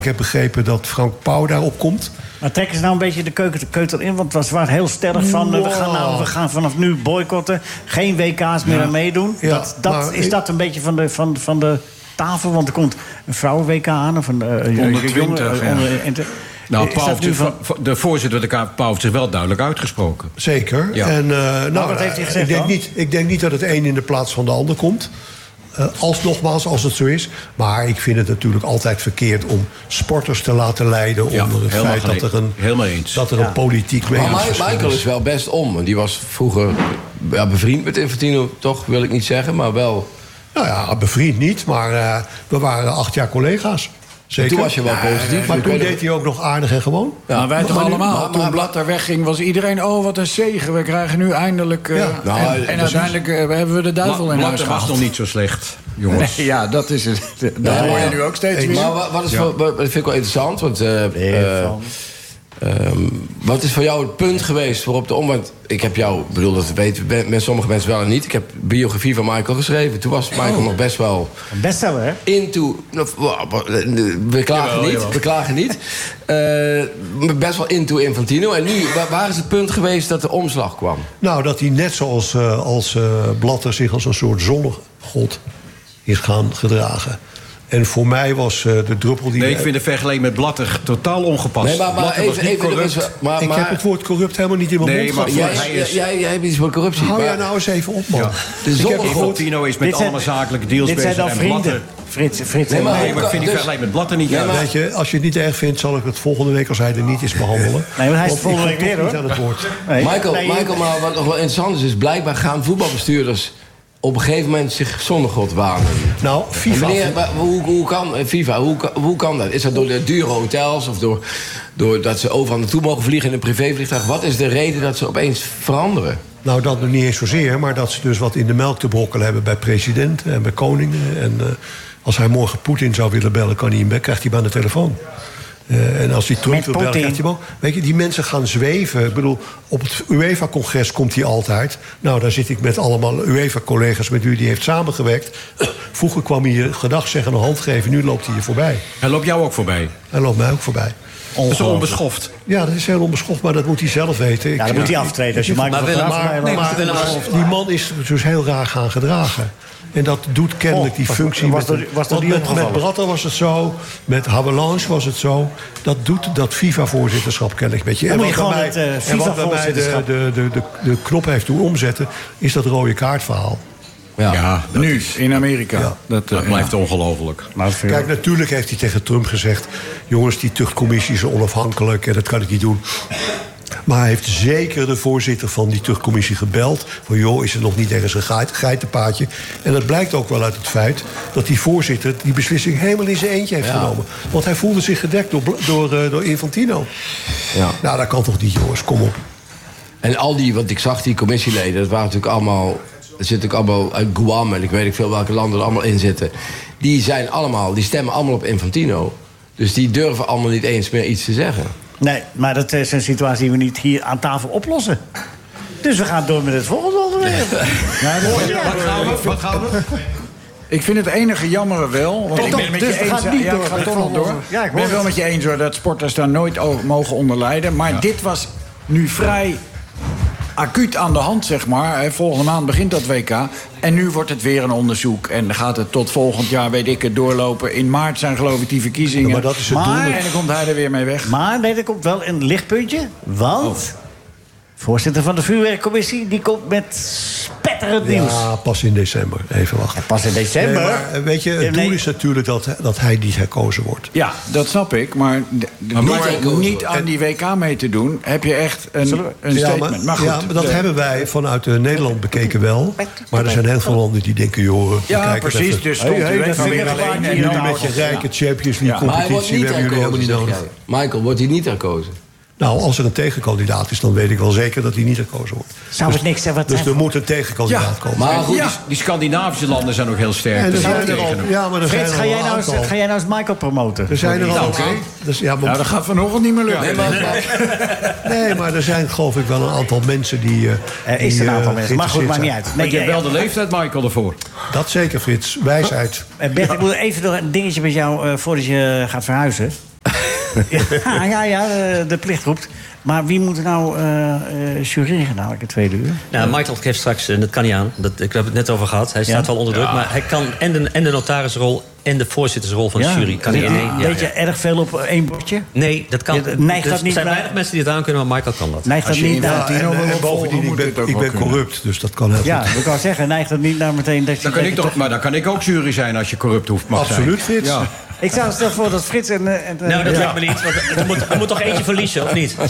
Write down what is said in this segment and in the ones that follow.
Ik heb begrepen dat Frank Pauw daarop komt. Maar trekken ze nou een beetje de keutel in? Want ze waren heel sterk van... We gaan vanaf nu boycotten. Geen WK's meer aan meedoen. Ja, is dat een beetje van de tafel? Want er komt een vrouwen-WK aan. Of een onder 20, Nou, de voorzitter van de KNVB Pauw heeft zich wel duidelijk uitgesproken. Zeker. Ja. En, wat heeft hij gezegd ik denk niet dat het een in de plaats van de ander komt. Als het zo is. Maar ik vind het natuurlijk altijd verkeerd om sporters te laten leiden onder het feit dat er een politiek meningsverschil is. Maar Michael is wel best om. Want die was vroeger bevriend met Infantino, toch wil ik niet zeggen, maar wel. Nou ja, bevriend niet, maar we waren 8 jaar collega's. Zeker. Toen was je wel positief. Maar toen deed hij ook nog aardig en gewoon. Ja, maar wij toch allemaal. Toen Blatter wegging, was iedereen... oh, wat een zegen, we krijgen nu eindelijk... en uiteindelijk hebben we de duivel in huis Blatter was nog niet zo slecht, jongens. Nee, ja, dat is het. Daar hoor je nu ook steeds weer. Maar dat vind ik wel interessant, want... wat is voor jou het punt geweest waarop de omweg... Ik heb jou, bedoel dat weten met sommige mensen wel en niet. Ik heb biografie van Michael geschreven. Toen was Michael nog best wel... Bestseller, hè? We klagen niet. Best wel into Infantino. En nu, waar is het punt geweest dat de omslag kwam? Nou, dat hij net zoals Blatter zich als een soort zonnegod is gaan gedragen. En voor mij was de druppel die... Nee, ik vind de vergelijking met Blatter totaal ongepast. Nee, maar even, ik heb het woord corrupt helemaal niet in mijn mond gehad. Jij hebt iets van corruptie. Hou jij nou eens even op, man. Ja. Infantino is met allemaal zakelijke deals bezig. Dit zijn dan vrienden. Frits. Nee, maar ik vind die vergelijking met Blatter niet juist. Weet je, als je het niet erg vindt, zal ik het volgende week als hij er niet is behandelen. Nee, maar hij is volgende week weer, hoor. Aan het woord. Michael, maar wat nog wel interessant is... blijkbaar gaan voetbalbestuurders... op een gegeven moment zich zonnegod wanen. Nou, FIFA... Hoe kan dat? Is dat door de dure hotels of door dat ze overal naartoe mogen vliegen in een privévliegtuig? Wat is de reden dat ze opeens veranderen? Nou, dat nog niet eens zozeer, maar dat ze dus wat in de melk te brokkelen hebben bij presidenten en bij koningen. En als hij morgen Poetin zou willen bellen, krijgt hij hem aan de telefoon. En als hij Trump wil bellen, krijgt hij hem ook. Weet je, die mensen gaan zweven. Ik bedoel, op het UEFA-congres komt hij altijd. Nou, daar zit ik met allemaal UEFA-collega's met wie hij heeft samengewerkt. Vroeger kwam hij je gedag zeggen, een hand geven. Nu loopt hij je voorbij. Hij loopt jou ook voorbij? Hij loopt mij ook voorbij. Dat is onbeschoft. Ja, dat is heel onbeschoft, maar dat moet hij zelf weten. Ja, dan moet hij aftreden. Als je maar die man is dus heel raar gaan gedragen. En dat doet kennelijk die functie. Met Blatter was het zo, met Havelange was het zo. Dat doet dat FIFA-voorzitterschap kennelijk met je. En wat bij mij de knop heeft doen omzetten, is dat rode kaartverhaal. Ja, nu in Amerika. Ja. Dat blijft ongelooflijk. Kijk, natuurlijk heeft hij tegen Trump gezegd... jongens, die tuchtcommissie is onafhankelijk en dat kan ik niet doen. Maar hij heeft zeker de voorzitter van die tuchtcommissie gebeld. Van joh, is er nog niet ergens een geitenpaadje? En dat blijkt ook wel uit het feit dat die voorzitter die beslissing helemaal in zijn eentje heeft genomen. Want hij voelde zich gedekt door Infantino. Ja. Nou, dat kan toch niet, jongens, kom op. En al die, want ik zag die commissieleden, dat waren natuurlijk allemaal... Er zitten ook allemaal uit Guam en ik weet niet veel welke landen er allemaal in zitten. Die stemmen allemaal op Infantino. Dus die durven allemaal niet eens meer iets te zeggen. Nee, maar dat is een situatie die we niet hier aan tafel oplossen. Dus we gaan door met het volgende onderwerp. Wat gaan we? Ik vind het enige jammere wel. Want ik ben het met je eens. Ik ga toch nog door. Ik ben het wel met je eens hoor, dat sporters daar nooit mogen onder lijden. Maar dit was nu vrij acuut aan de hand, zeg maar. Volgende maand begint dat WK. En nu wordt het weer een onderzoek. En dan gaat het tot volgend jaar, weet ik het, doorlopen. In maart zijn geloof ik die verkiezingen. Ja, maar dat is het doel. En dan komt hij er weer mee weg. Maar nee, er komt wel een lichtpuntje. Want voorzitter van de vuurwerkcommissie, die komt met spetterend nieuws. Ja, pas in december. Even wachten. Pas in december? Nee, maar, weet je, het doel is natuurlijk dat hij niet herkozen wordt. Ja, dat snap ik. Maar door niet aan die WK mee te doen, heb je echt een statement. Maar goed, maar dat hebben wij vanuit Nederland bekeken wel. Maar er zijn heel veel landen die denken, joh... Ja, precies. Dus stond UEFA weer alleen. En jullie met je rijke Champions League competitie, we hebben jullie helemaal niet nodig. Michael, wordt hij niet herkozen? Nou, als er een tegenkandidaat is, dan weet ik wel zeker dat hij niet herkozen wordt. Zou het niks zijn? Dus er moet een tegenkandidaat komen. Maar goed, die Scandinavische landen zijn ook heel sterk. En Frits, ga jij nou eens Michael promoten? Er zijn er al. Nou, dat gaat vanochtend niet meer lukken. Nee, maar er zijn geloof ik wel een aantal mensen die... Er is een aantal mensen, maar goed, maakt niet uit. Maar je hebt wel de leeftijd, Michael, ervoor. Dat zeker, Frits. Wijsheid. Bert, ik moet even nog een dingetje met jou voordat je gaat verhuizen. Ja, de plicht roept. Maar wie moet er nou jureren dadelijk in het tweede uur? Nou, Michael geeft straks, en dat kan niet aan. Ik heb het net over gehad. Hij staat wel onder druk. Maar hij kan en de notarisrol en de voorzittersrol van de jury. Kan hij in één. Weet je erg veel op één bordje? Nee, dat kan. Er zijn weinig mensen die het aan kunnen, maar Michael kan dat. Neigt dat niet naar... En bovendien, ik ben corrupt, dus dat kan heel goed. Ja, ik wou zeggen, neigt dat niet naar meteen... Maar dan kan ik ook jury zijn als je corrupt mag zijn. Absoluut, Frits. Ja. Ik zou stel voor dat Frits en nou, dat lijkt me niet. Want er moet toch eentje verliezen, of niet?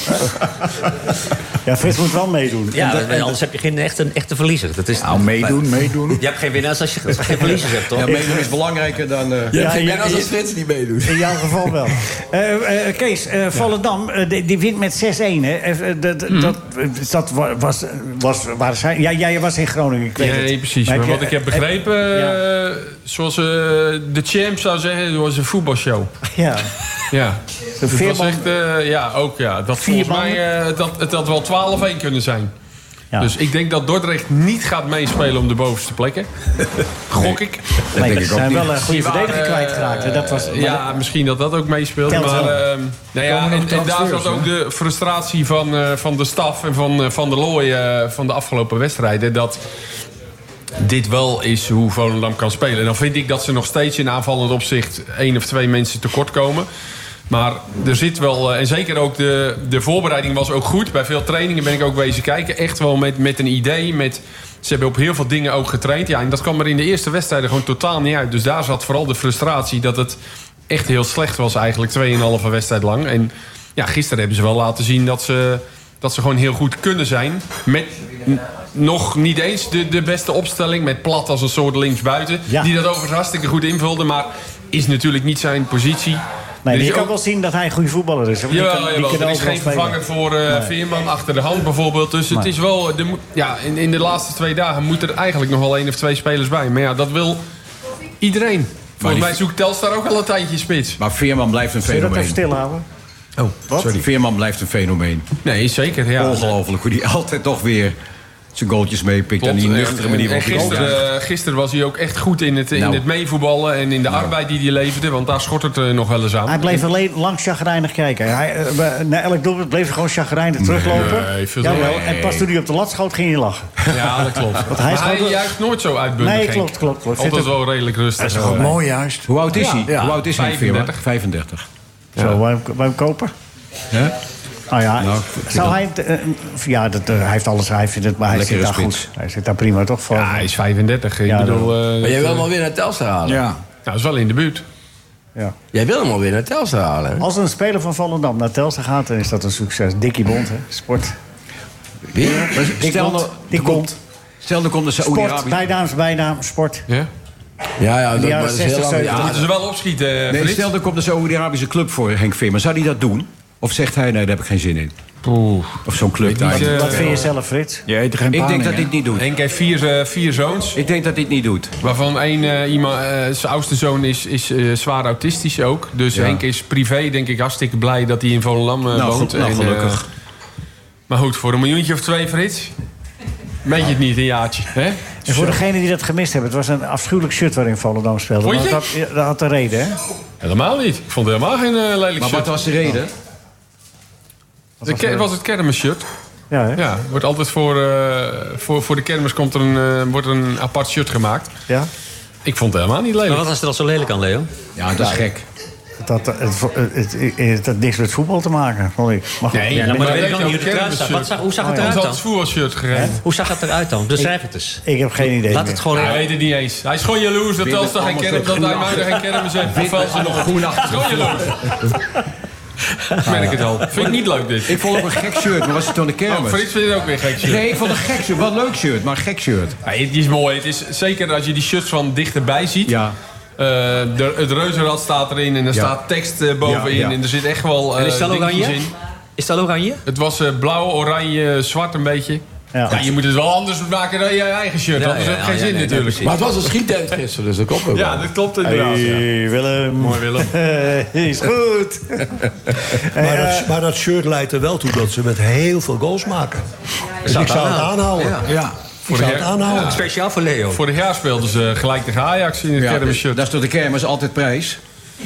Ja, Frits moet wel meedoen. Ja, anders heb je geen echte verliezer. Dat is meedoen. Je hebt geen winnaars als je geen verliezers hebt, toch? Ja, meedoen is belangrijker dan... Je hebt geen winnaars als Frits niet meedoet. In jouw geval wel. Kees, Volendam, die wint met 6-1. Hè? Dat was zij. Ja, jij was in Groningen, ik weet het. Nee, precies. Maar wat ik heb begrepen, zoals de champ zou zeggen, was een voetbalshow. Ja. Dus dat was echt, ook. Dat volgens mij het had wel 12-1 kunnen zijn. Ja. Dus ik denk dat Dordrecht niet gaat meespelen om de bovenste plekken. Gok ik. Nee, ze zijn wel een goede verdediger kwijtgeraakt. Dat was, misschien dat ook meespeelt. En daar zat ook de frustratie van de staf en van de Looy van de afgelopen wedstrijden. Dat dit wel is hoe Volendam kan spelen. En dan vind ik dat ze nog steeds in aanvallend opzicht 1 of 2 mensen tekort komen. Maar er zit wel, en zeker ook de voorbereiding was ook goed. Bij veel trainingen ben ik ook wezen kijken. Echt wel met een idee. Ze hebben op heel veel dingen ook getraind. Ja, en dat kwam er in de eerste wedstrijden gewoon totaal niet uit. Dus daar zat vooral de frustratie dat het echt heel slecht was eigenlijk. 2,5 wedstrijd lang. En ja, gisteren hebben ze wel laten zien dat ze gewoon heel goed kunnen zijn. Met nog niet eens de beste opstelling. Met Plat als een soort linksbuiten. Ja. Die dat overigens hartstikke goed invulde. Maar is natuurlijk niet zijn positie. Nee, dus je kan wel zien dat hij een goede voetballer is. Jawel. Er is geen vervanger voor Veerman achter de hand bijvoorbeeld. Dus het is wel... in de laatste 2 dagen moet er eigenlijk nog wel 1 of 2 spelers bij. Maar ja, dat wil iedereen. Volgens mij zoekt Telstar ook al een tijdje spits. Maar Veerman blijft een fenomeen. Zullen we dat even stilhouden? Oh, wat? Sorry, Veerman blijft een fenomeen. Nee, zeker. Ja. Ongelooflijk hoe die altijd toch weer zijn goaltjes meepikt. En die nuchtere manier. Gisteren was hij ook echt goed in het meevoetballen en in de arbeid die hij leverde. Want daar schort het nog wel eens aan. Hij bleef alleen lang chagrijnig kijken. Na elk doelpunt bleef hij gewoon chagrijnig teruglopen. En pas toen hij op de lat schoot, ging hij lachen. Ja, dat klopt. Want hij juicht nooit zo uitbundig. Nee, klopt. Altijd wel redelijk rustig. Dat is toch mooi juist. Hoe oud is hij? Hoe oud is hij? 35. Zo, wij hem kopen? Ja? Nou ja, zou hij... hij heeft alles, hij vindt het, maar hij zit daar goed. Hij zit daar prima toch voor. Ja, hij is 35. Ik bedoel, maar jij wil hem alweer naar Telstar halen? Ja. Nou, dat is wel in de buurt. Ja. Jij wil hem alweer naar Telstar halen? Hè? Als een speler van Volendam naar Telstar gaat, dan is dat een succes. Dikkie Bond, hè? Sport. Wie? Die komt. Stel, er komt de Saoedi-Arabië. Bijnaam, sport. Ja? Ja, dat is heel lang. Ja, moeten ze wel opschieten, nee, stel, er komt de Saoedi-Arabische club voor Henk Veerman. Zou hij dat doen? Of zegt hij, nee, daar heb ik geen zin in? Of zo'n club daar. Wat vind je zelf, Frits? Je eet er geen ik denk dat hij het niet doet. Henk heeft 4 zoons. Ik denk dat hij het niet doet. Waarvan zijn oudste zoon is zwaar autistisch ook. Dus Henk is privé, denk ik, hartstikke blij dat hij in Volendam woont. Gelukkig. Maar goed, voor 1 miljoentje of 2, Frits... Weet je het niet, een jaartje. Hè? En voor degenen die dat gemist hebben... het was een afschuwelijk shirt waarin Volendam speelde. Vond je? Dat had de reden, hè? Helemaal niet. Ik vond het helemaal geen lelijk shirt. Maar wat was de reden? Was het kermisshirt. Ja, hè? Ja, wordt altijd voor de kermis wordt er een apart shirt gemaakt. Ja? Ik vond het helemaal niet lelijk. Maar wat was er dan zo lelijk aan, Leo? Ja, dat is gek. Het had niks met voetbal te maken, vond ik. Maar dat weet ik nog niet hoe het eruit zag. Hoe zag het eruit dan? Hij had het voetbalshirt gereden. Hoe zag het eruit dan? Beschrijf het eens. Ik heb geen idee. Laat het gewoon. Hij weet het niet eens. Hij is gewoon jaloers dat Telstar geen kermis, dat hij muiden geen kermis heeft. Of valt ze nog groen achter. Gewoon jaloers. Ik merk het al. Vind ik niet leuk dit. Ik vond ook een gek shirt, maar was het toen de kermis? Frits vindt het ook weer een gek shirt. Nee, ik vond een gek shirt. Wel een leuk shirt, maar een gek shirt. Ja, het is mooi. Het is zeker als je die shirts van dichterbij ziet. Ja. Het reuzenrad staat erin en er staat tekst bovenin. En er zit echt wel en is dat oranje? in. Is dat oranje? Het was blauw, oranje, zwart een beetje. Ja, je moet het wel anders maken dan je eigen shirt. Anders heeft het geen zin natuurlijk. Maar het was een schiettent gisteren, dus dat klopt ook wel. Ja, dat klopt inderdaad. Hey, Willem. Mooi, Willem. Is goed. Maar dat shirt leidt er wel toe dat ze met heel veel goals maken. Dus ik zou het aanhouden. Ja. Speciaal voor Leo. Vorig jaar speelden ze gelijk tegen Ajax in het kermisshirt. Dat is door de kermis altijd prijs.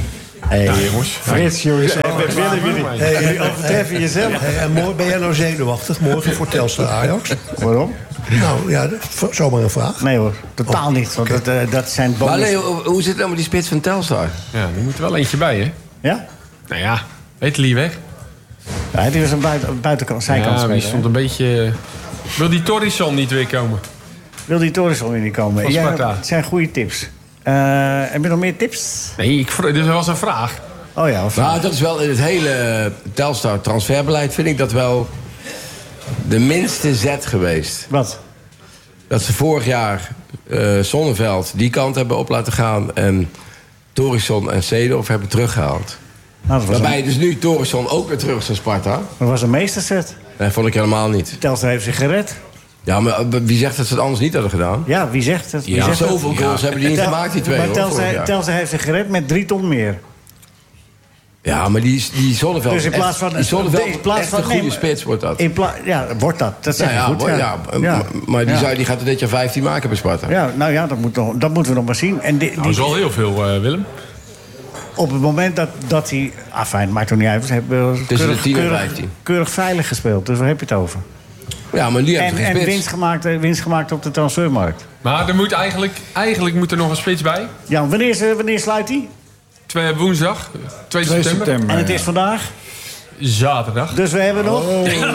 jongens. Frits, jongens. Jullie overtreffen jezelf. En ben jij nou zenuwachtig morgen voor Telstar Ajax? Waarom? Nou, ja, zomaar een vraag. Nee hoor, totaal niet. Want dat zijn bonus. Maar Leo, hoe zit het nou met die spits van Telstar? Ja, er moet er wel eentje bij, hè? Ja? Nou ja, Eteli weg. Ja, die was een buitenkant, zijkant speler. Die stond een beetje... Wil die Torrisson niet weer komen? Wil die Torrisson weer niet komen? Van Sparta. Het zijn goede tips. Heb je nog meer tips? Nee, dit was een vraag. Oh ja, nou, dat is wel in het hele Telstar transferbeleid vind ik dat wel de minste zet geweest. Wat? Dat ze vorig jaar Sonneveld die kant hebben op laten gaan en Torrisson en Seedorf hebben teruggehaald. Nou, waarbij dus nu Torrisson ook weer terug is naar Sparta. Dat was een meesterzet. Nee, vond ik helemaal niet. Telstar heeft zich gered. Ja, maar wie zegt dat ze het anders niet hadden gedaan? Ja, wie zegt het? Ja, zoveel goals hebben die niet gemaakt, die twee. Maar Telstar heeft zich gered met 3 ton meer. Ja, maar die Zonneveld... Dus in plaats van... een goede spits wordt dat. Ja, wordt dat. Dat zeg je goed. Maar die gaat er dit jaar 15 maken bij Sparta. Ja, nou ja, dat moeten we nog maar zien. En dat is al heel veel, Willem. Op het moment dat hij... fijn, maakt toch niet uit. Ze hebben tussen de 10 en 15. Keurig veilig gespeeld. Dus waar heb je het over? Ja, maar nu heb je geen spits. En winst gemaakt op de transfermarkt. Maar er moet eigenlijk moet er nog een spits bij. Ja, wanneer sluit hij? Woensdag, 2 september. En het is vandaag? Zaterdag. Dus we hebben nog...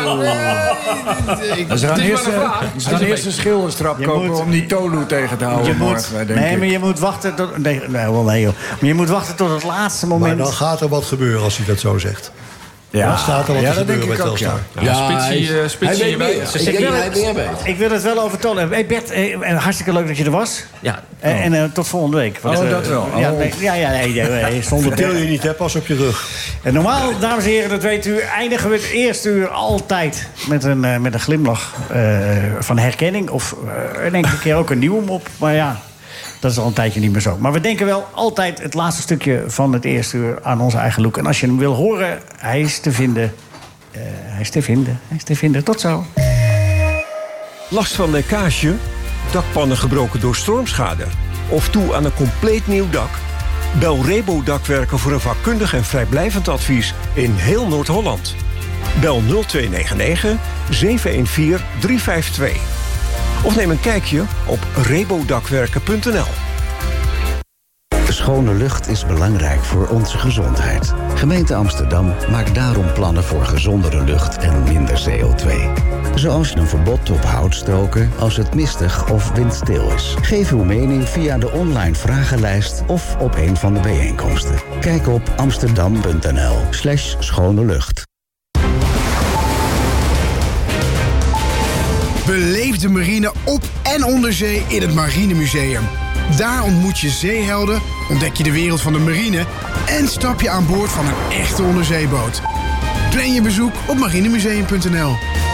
Ze gaan eerst een schilderstrap kopen om die Tolu tegen te houden. Maar je moet wachten tot... Nee, maar je moet wachten tot het laatste moment. Maar dan gaat er wat gebeuren als hij dat zo zegt. Ja, dan staat er wat te gebeuren bij Telstar. Spitsie hierbij. Ik wil het wel over Tolu hebben. Hey Bert, hartstikke leuk dat je er was. Ja. En tot volgende week. Dat wel. Vertel je niet, hè, pas op je rug. En normaal, dames en heren, dat weet u, eindigen we het eerste uur altijd met een glimlach van herkenning. Of een enkele keer ook een nieuwe mop. Maar ja, dat is al een tijdje niet meer zo. Maar we denken wel altijd het laatste stukje van het eerste uur aan onze eigen look. En als je hem wil horen, hij is te vinden. Hij is te vinden. Tot zo. Last van lekkage? Dakpannen gebroken door stormschade? Of toe aan een compleet nieuw dak? Bel Rebo Dakwerken voor een vakkundig en vrijblijvend advies in heel Noord-Holland. Bel 0299 714 352. Of neem een kijkje op rebodakwerken.nl. Schone lucht is belangrijk voor onze gezondheid. Gemeente Amsterdam maakt daarom plannen voor gezondere lucht en minder CO2. Zoals een verbod op houtstoken als het mistig of windstil is. Geef uw mening via de online vragenlijst of op een van de bijeenkomsten. Kijk op amsterdam.nl/schone lucht. Beleef de marine op en onder zee in het Marinemuseum. Daar ontmoet je zeehelden, ontdek je de wereld van de marine en stap je aan boord van een echte onderzeeboot. Plan je bezoek op marinemuseum.nl.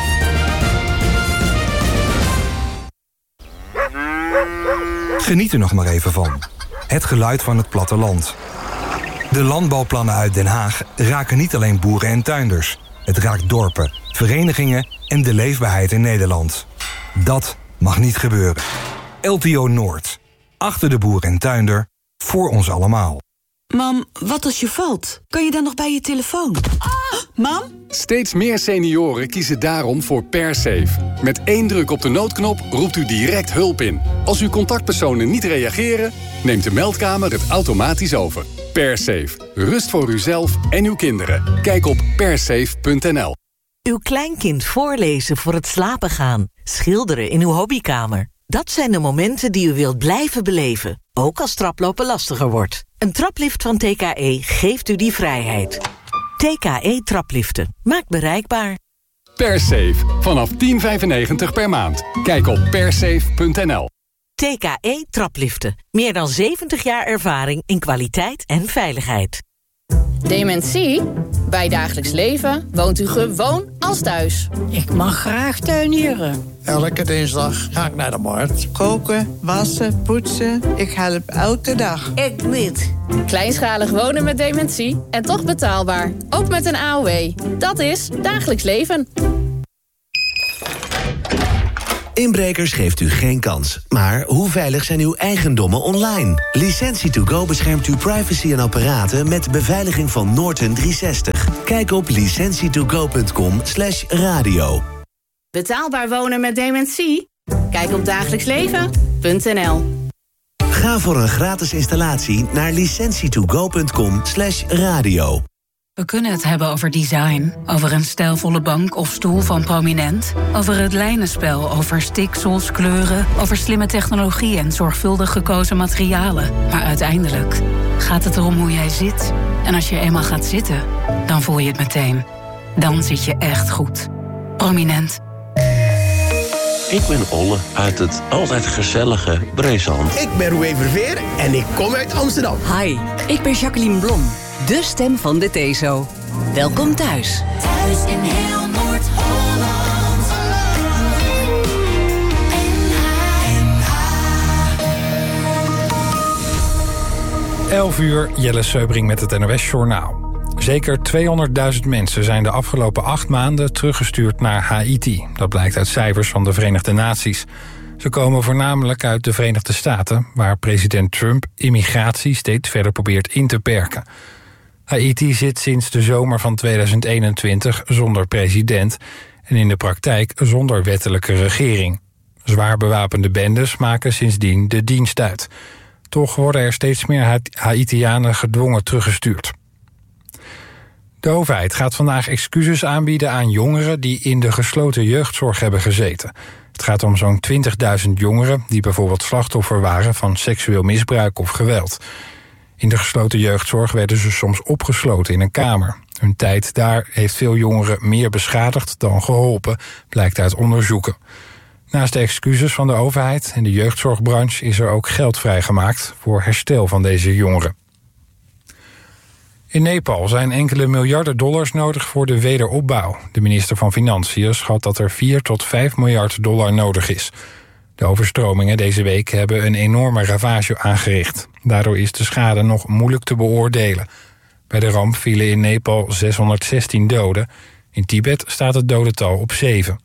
Geniet er nog maar even van. Het geluid van het platteland. De landbouwplannen uit Den Haag raken niet alleen boeren en tuinders. Het raakt dorpen, verenigingen en de leefbaarheid in Nederland. Dat mag niet gebeuren. LTO Noord. Achter de boer en tuinder. Voor ons allemaal. Mam, wat als je valt? Kan je dan nog bij je telefoon? Mam? Steeds meer senioren kiezen daarom voor PerSafe. Met 1 druk op de noodknop roept u direct hulp in. Als uw contactpersonen niet reageren, neemt de meldkamer het automatisch over. PerSafe. Rust voor uzelf en uw kinderen. Kijk op persafe.nl. Uw kleinkind voorlezen voor het slapen gaan. Schilderen in uw hobbykamer. Dat zijn de momenten die u wilt blijven beleven. Ook als traplopen lastiger wordt. Een traplift van TKE geeft u die vrijheid. TKE Trapliften. Maakt bereikbaar. PerSafe. Vanaf €10,95 per maand. Kijk op persafe.nl. TKE Trapliften. Meer dan 70 jaar ervaring in kwaliteit en veiligheid. Dementie? Bij Dagelijks Leven woont u gewoon als thuis. Ik mag graag tuinieren. Elke dinsdag ga ik naar de markt. Koken, wassen, poetsen. Ik help elke dag. Ik niet. Kleinschalig wonen met dementie en toch betaalbaar. Ook met een AOW. Dat is Dagelijks Leven. Inbrekers geeft u geen kans. Maar hoe veilig zijn uw eigendommen online? Licentie2Go beschermt uw privacy en apparaten met de beveiliging van Norton 360. Kijk op licentietogo.com/radio. Betaalbaar wonen met dementie? Kijk op dagelijksleven.nl. Ga voor een gratis installatie naar licentietogo.com/radio. We kunnen het hebben over design, over een stijlvolle bank of stoel van Prominent, over het lijnenspel, over stiksels, kleuren, over slimme technologie en zorgvuldig gekozen materialen. Maar uiteindelijk gaat het erom hoe jij zit. En als je eenmaal gaat zitten, dan voel je het meteen. Dan zit je echt goed. Prominent. Ik ben Olle uit het altijd gezellige Breesand. Ik ben Roué Verveer en ik kom uit Amsterdam. Hi, ik ben Jacqueline Blom, de stem van de TESO. Welkom thuis. Thuis in heel Noord-Holland. 11 uur, Jelle Seubring met het NOS-journaal. Zeker 200.000 mensen zijn de afgelopen 8 maanden teruggestuurd naar Haiti. Dat blijkt uit cijfers van de Verenigde Naties. Ze komen voornamelijk uit de Verenigde Staten, waar president Trump immigratie steeds verder probeert in te perken. Haiti zit sinds de zomer van 2021 zonder president en in de praktijk zonder wettelijke regering. Zwaar bewapende bendes maken sindsdien de dienst uit. Toch worden er steeds meer Haitianen gedwongen teruggestuurd. De overheid gaat vandaag excuses aanbieden aan jongeren die in de gesloten jeugdzorg hebben gezeten. Het gaat om zo'n 20.000 jongeren die bijvoorbeeld slachtoffer waren van seksueel misbruik of geweld. In de gesloten jeugdzorg werden ze soms opgesloten in een kamer. Hun tijd daar heeft veel jongeren meer beschadigd dan geholpen, blijkt uit onderzoeken. Naast de excuses van de overheid en de jeugdzorgbranche is er ook geld vrijgemaakt voor herstel van deze jongeren. In Nepal zijn enkele miljarden dollars nodig voor de wederopbouw. De minister van Financiën schat dat er 4 tot 5 miljard dollar nodig is. De overstromingen deze week hebben een enorme ravage aangericht. Daardoor is de schade nog moeilijk te beoordelen. Bij de ramp vielen in Nepal 616 doden. In Tibet staat het dodental op 7.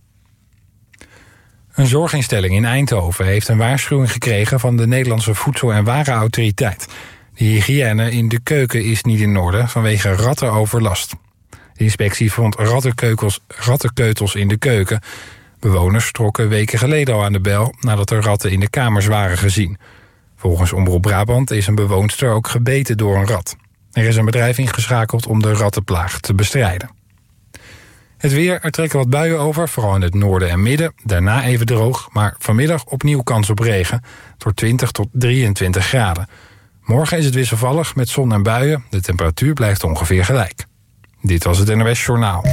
Een zorginstelling in Eindhoven heeft een waarschuwing gekregen van de Nederlandse Voedsel- en Warenautoriteit. De hygiëne in de keuken is niet in orde vanwege rattenoverlast. De inspectie vond rattenkeutels in de keuken. Bewoners trokken weken geleden al aan de bel nadat er ratten in de kamers waren gezien. Volgens Omroep Brabant is een bewoonster ook gebeten door een rat. Er is een bedrijf ingeschakeld om de rattenplaag te bestrijden. Het weer, er trekken wat buien over, vooral in het noorden en midden. Daarna even droog, maar vanmiddag opnieuw kans op regen. Door 20 tot 23 graden. Morgen is het wisselvallig met zon en buien. De temperatuur blijft ongeveer gelijk. Dit was het NOS Journaal.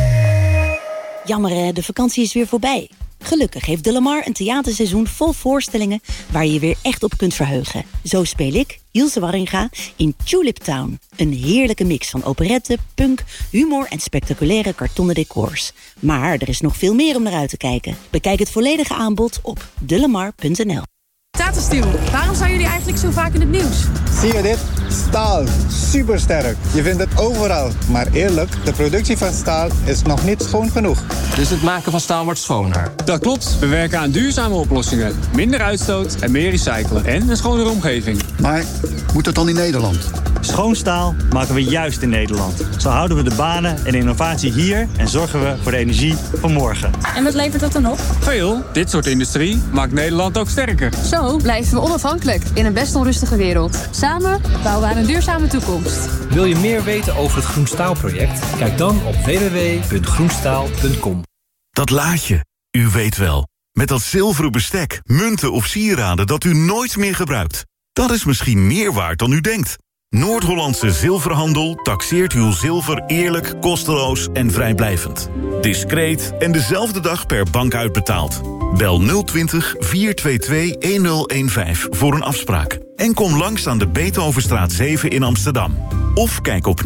Jammer hè, de vakantie is weer voorbij. Gelukkig heeft De Lamar een theaterseizoen vol voorstellingen waar je je weer echt op kunt verheugen. Zo speel ik, Ilse Warringa, in Tulip Town. Een heerlijke mix van operette, punk, humor en spectaculaire kartonnen decors. Maar er is nog veel meer om naar uit te kijken. Bekijk het volledige aanbod op delamar.nl. Tata Steel, waarom zijn jullie eigenlijk zo vaak in het nieuws? Zie je dit? Staal. Supersterk. Je vindt het overal. Maar eerlijk, de productie van staal is nog niet schoon genoeg. Dus het maken van staal wordt schoner? Dat klopt. We werken aan duurzame oplossingen. Minder uitstoot en meer recyclen. En een schonere omgeving. Maar moet het dan in Nederland? Schoon staal maken we juist in Nederland. Zo houden we de banen en innovatie hier en zorgen we voor de energie van morgen. En wat levert dat dan op? Veel. Dit soort industrie maakt Nederland ook sterker. Zo blijven we onafhankelijk in een best onrustige wereld. Samen bouwen we aan een duurzame toekomst. Wil je meer weten over het Groen Staal-project? Kijk dan op www.groenstaal.com. Dat laadje, u weet wel. Met dat zilveren bestek, munten of sieraden dat u nooit meer gebruikt. Dat is misschien meer waard dan u denkt. Noord-Hollandse Zilverhandel taxeert uw zilver eerlijk, kosteloos en vrijblijvend. Discreet en dezelfde dag per bank uitbetaald. Bel 020 422 1015 voor een afspraak. En kom langs aan de Beethovenstraat 7 in Amsterdam. Of kijk op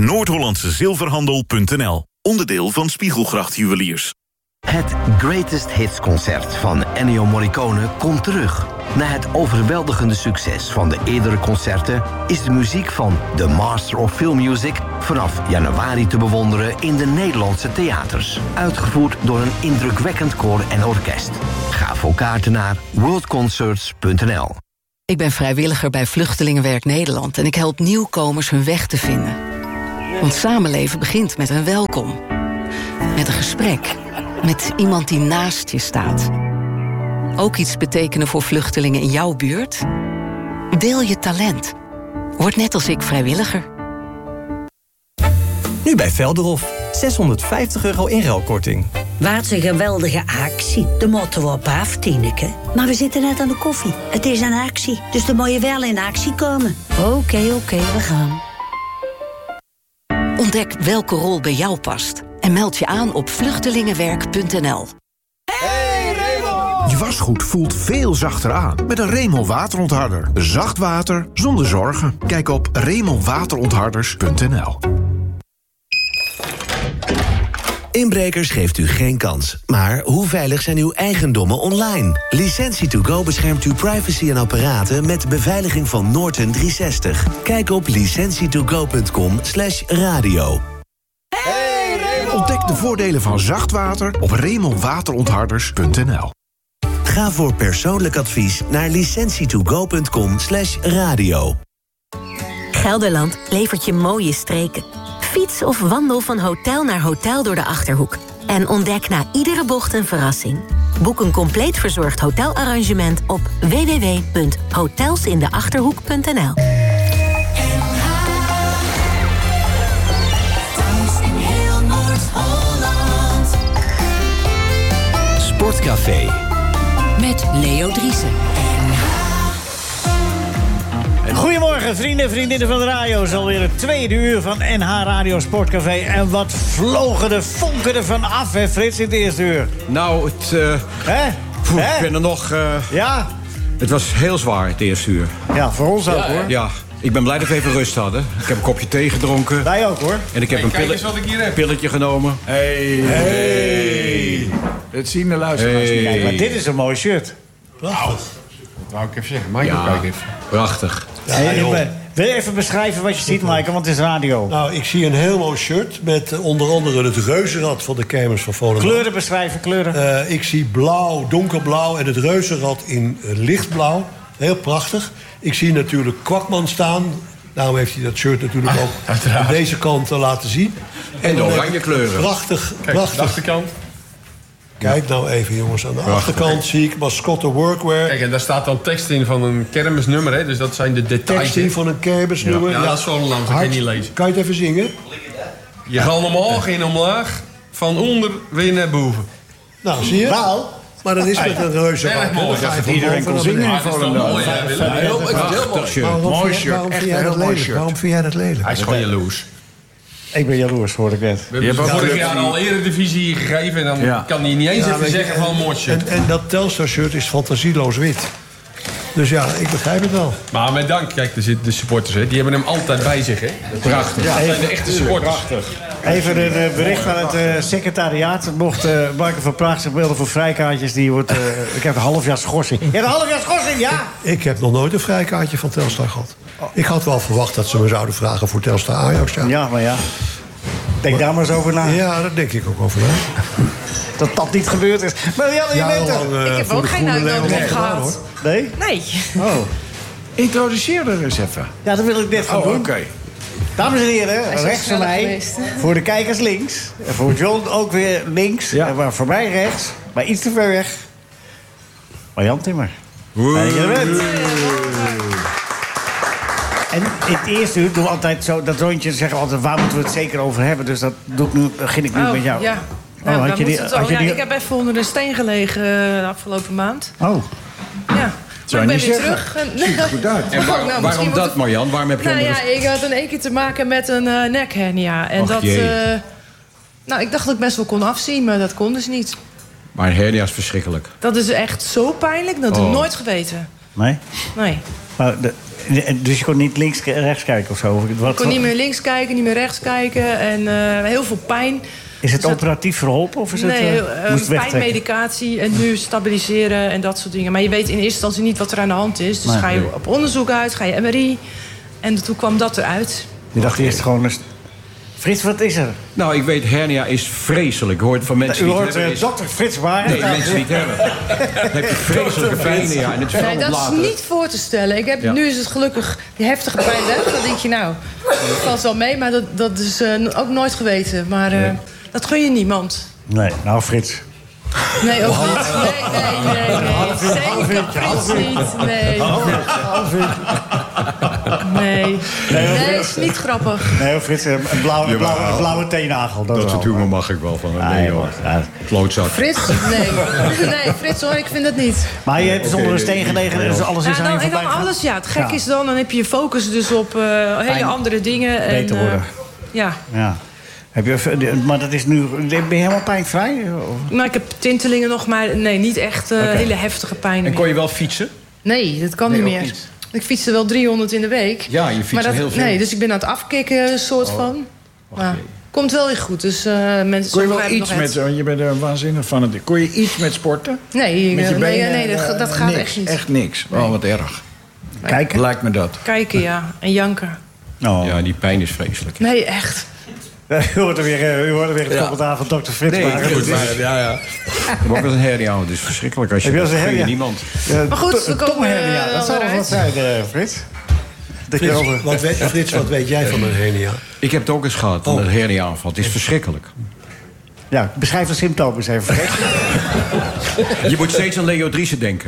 noordhollandsezilverhandel.nl. Onderdeel van Spiegelgracht Juweliers. Het Greatest Hits concert van Ennio Morricone komt terug. Na het overweldigende succes van de eerdere concerten is de muziek van The Master of Film Music vanaf januari te bewonderen in de Nederlandse theaters. Uitgevoerd door een indrukwekkend koor en orkest. Ga voor kaarten naar worldconcerts.nl. Ik ben vrijwilliger bij Vluchtelingenwerk Nederland en ik help nieuwkomers hun weg te vinden. Want samenleven begint met een welkom. Met een gesprek. Met iemand die naast je staat. Ook iets betekenen voor vluchtelingen in jouw buurt? Deel je talent. Word net als ik vrijwilliger. Nu bij Velderhof. €650 inruilkorting. Wat een geweldige actie. De moeten we op af, Tineke. Maar we zitten net aan de koffie. Het is een actie, dus dan moet je wel in actie komen. Oké, we gaan. Ontdek welke rol bij jou past. En meld je aan op vluchtelingenwerk.nl. Je wasgoed voelt veel zachter aan met een Remel waterontharder. Zacht water zonder zorgen. Kijk op remelwaterontharders.nl. Inbrekers geeft u geen kans. Maar hoe veilig zijn uw eigendommen online? Licentie2Go beschermt uw privacy en apparaten met beveiliging van Norton 360. Kijk op licentietogo.com/radio. Ontdek de voordelen van zacht water op remelwaterontharders.nl. Ga voor persoonlijk advies naar licentietogo.com/radio. Gelderland levert je mooie streken. Fiets of wandel van hotel naar hotel door de Achterhoek. En ontdek na iedere bocht een verrassing. Boek een compleet verzorgd hotelarrangement op www.hotelsindeachterhoek.nl. Sportcafé met Leo Driessen. Goedemorgen vrienden en vriendinnen van de radio. Het is alweer het tweede uur van NH Radio Sportcafé. En wat vlogen de vonken er van af, hè Frits, in het eerste uur? Nou, ik ben er nog... Ja? Het was heel zwaar, het eerste uur. Ja, voor ons ook, hoor. Ja, ik ben blij dat we even rust hadden. Ik heb een kopje thee gedronken. Wij ook, hoor. En ik heb een pilletje genomen. Hey. Het zien de luisteraars niet. Kijk, maar dit is een mooi shirt. Wauw. Wou ik even zeggen. Michael, kijk even. Prachtig. Wil je even beschrijven wat je ziet, Michael, want het is radio. Nou, ik zie een heel mooi shirt met onder andere het reuzenrad van de kermis van Volendam. Kleuren beschrijven, kleuren. Ik zie blauw, donkerblauw en het reuzenrad in lichtblauw. Heel prachtig. Ik zie natuurlijk Kwakman staan. Daarom heeft hij dat shirt natuurlijk ook aan deze kant laten zien. En de oranje kleuren. Prachtig, kijk, prachtig. de achterkant. Kijk nou even, jongens. Aan de achterkant zie ik mascotte workwear. Kijk, en daar staat dan tekst in van een kermisnummer, hè? Dus dat zijn de details. Tekst in van een kermisnummer. Ja, dat is zo lang, dat kan je niet lezen. Kan je het even zingen? Je gaat omhoog en omlaag, van onder weer naar boven. Nou, zie je? Wel. Maar dat is met een reuze. Erg mooi. Iedereen kon zingen. Dat is toch mooi, hè, Willem? Heel shirt. Mooi shirt. Echt een heel mooi shirt. Waarom vind jij dat lelijk? Hij is gewoon jaloers. Ik ben jaloers, hoor ik net. We hebben vorig jaar al Eredivisie gegeven en dan kan hij niet eens even zeggen van een mooi shirt. En dat Telstar-shirt is fantasieloos wit. Dus ja, ik begrijp het wel. Maar met dank, kijk, er zitten de supporters, hè. Die hebben hem altijd bij zich, hè. Prachtig. Ja, dat zijn de echte supporters. Prachtig. Even een bericht van het secretariaat. Mocht Marco van Praag zich melden voor vrijkaartjes, die wordt... ik heb een half jaar schorsing. Je hebt een half jaar schorsing, ja? Ik heb nog nooit een vrijkaartje van Telstar gehad. Ik had wel verwacht dat ze me zouden vragen voor Telstar Ajax. Ja, maar ja. Denk daar maar eens over na. Ja, daar denk ik ook over na. Dat niet gebeurd is. Maar Janne, je bent er. Ik heb ook geen uitnodiging gehad. Nee? Nee. Oh. Introduceer er eens even. Ja, dat wil ik net gaan doen. Oké. Dames en heren, rechts van mij. Voor de kijkers links. En voor John ook weer links. Ja. En maar voor mij rechts. Maar iets te ver weg. Marjan Timmer. Fijn dat je er bent. En in het eerste uur doen we altijd zo dat rondje. Zeggen we altijd, waar moeten we het zeker over hebben? Dus dat begin ik nu met jou. Ja. Nou, ik heb even onder de steen gelegen de afgelopen maand. Oh. Ja. Maar ik ben weer terug. Ziet er goed uit. En waarom dat, Marjan? Waarom heb je ik had in één keer te maken met een nekhernia. En ik dacht dat ik best wel kon afzien, maar dat kon dus niet. Maar een hernia is verschrikkelijk. Dat is echt zo pijnlijk, dat heb ik nooit geweten. Nee? Nee. Maar dus je kon niet links-rechts kijken of zo? Ik kon niet meer links kijken, niet meer rechts kijken. En heel veel pijn. Is het operatief verholpen of is het pijnmedicatie en nu stabiliseren en dat soort dingen. Maar je weet in eerste instantie niet wat er aan de hand is. Dus ga je op onderzoek uit, ga je MRI. En toen kwam dat eruit. Je dacht eerst gewoon... Frits, wat is er? Nou, ik weet, hernia is vreselijk. Ik hoor het van mensen die het hebben. Dokter Frits Baar. Nee, mensen die het hebben. Dan heb je vreselijke pijn. Ja, en het nee, dat is niet voor te stellen. Nu is het gelukkig die heftige pijn weg. Dan denk je, nou, dat valt wel mee. Maar dat is ook nooit geweten. Maar dat gun je niemand. Nee, nou Frits... Nee, ook niet. Nee. Zeker Frits niet. Nee, is niet grappig. Nee, Frits, een blauwe teennagel. Dat soort humor mag ik wel van. Nee, hoor. Klootzak. Frits? Nee, Frits hoor, ik vind het niet. Maar je hebt zonder een steen gelegen, dus alles is aan je voorbij. En dan alles, het gek is dan heb je focus dus op hele andere dingen. Beter worden. Ja. Maar dat is nu... Ben je helemaal pijnvrij? Nou, ik heb tintelingen nog, maar nee, niet echt hele heftige pijn. En kon je wel fietsen? Nee, dat kan niet meer. Niet. Ik fietste wel 300 in de week. Ja, je fietst heel veel. Nee, dus ik ben aan het afkicken, soort van. Maar komt wel weer goed, dus mensen... Kon je wel iets met... Je bent er waanzinnig van het... Kon je iets met sporten? Nee, dat gaat echt niet. Echt niks. Oh, wat erg. Kijken? Lijkt me dat. Kijken, ja. En janken. Oh. Ja, die pijn is vreselijk. Nee, echt. U hoort er weer het commentaar van dokter Frits. Ja. Ik heb ook wel een hernia, het is verschrikkelijk als je... Heb je een hernia? Niemand. Maar goed, we komen hernia. Dat zou wel wat zijn, Frits. Frits, wat weet jij van een hernia? Ik heb het ook eens gehad, een hernia-aanval. Het is verschrikkelijk. Ja, beschrijf de symptomen eens even, Frits. Je moet steeds aan Leo Driessen denken.